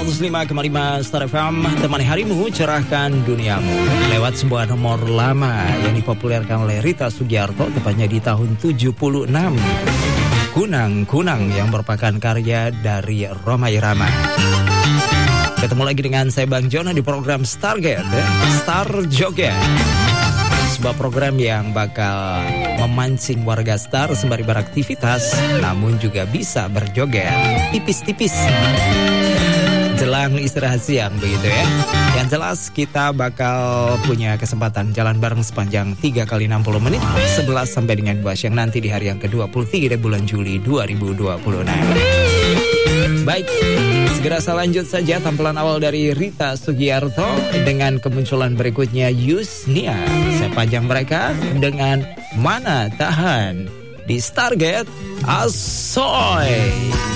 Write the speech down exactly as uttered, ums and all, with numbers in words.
seratus lima koma lima Star F M, temani harimu, cerahkan duniamu. Lewat sebuah nomor lama yang dipopulerkan oleh Rita Sugiarto, tepatnya di tahun tujuh puluh enam. Kunang-Kunang yang merupakan karya dari Rhoma Irama. Ketemu lagi dengan saya Bang Jono di program Stargate, ya? Star Joget. Sebuah program yang bakal memancing warga Star sembari beraktivitas, namun juga bisa berjoget tipis-tipis jelang istirahat siang, begitu ya. Yang jelas kita bakal punya kesempatan jalan bareng sepanjang tiga kali enam puluh menit, sebelas sampai dengan dua siang nanti di hari yang ke dua puluh tiga bulan Juli dua ribu dua puluh enam. Baik, segera saya lanjut saja tampilan awal dari Rita Sugiarto dengan kemunculan berikutnya Yusnia. Saya pajang mereka dengan Mana Tahan di Stargate Asoy.